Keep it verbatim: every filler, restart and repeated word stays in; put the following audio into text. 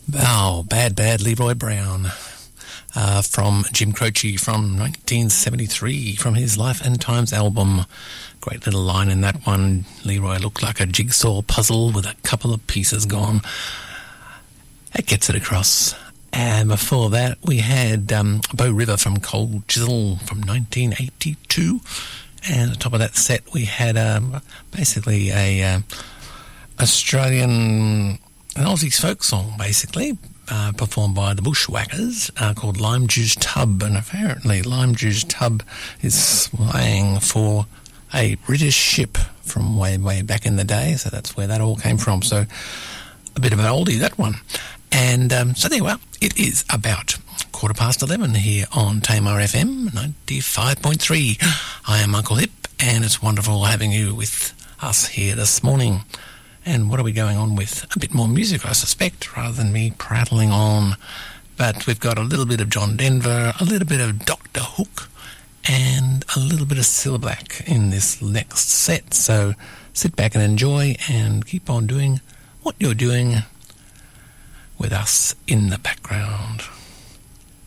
Oh, Bad Bad Leroy Brown uh, from Jim Croce from nineteen seventy-three from his Life and Times album. Great little line in that one. Leroy looked like a jigsaw puzzle with a couple of pieces gone. That gets it across. And before that we had um, Bow River from Cold Chisel from nineteen eighty-two. And on top of that set we had um, basically a uh, Australian... an Aussie folk song, basically, uh, performed by the Bushwhackers, uh, called Lime Juice Tub. And apparently Lime Juice Tub is slang for a British ship from way, way back in the day. So that's where that all came from. So a bit of an oldie, that one. And um, so there you are. It is about quarter past eleven here on Tamar F M ninety-five point three. I am Uncle Hip, and it's wonderful having you with us here this morning. And what are we going on with? A bit more music, I suspect, rather than me prattling on. But we've got a little bit of John Denver, a little bit of Doctor Hook, and a little bit of Cilla Black in this next set. So sit back and enjoy and keep on doing what you're doing with us in the background.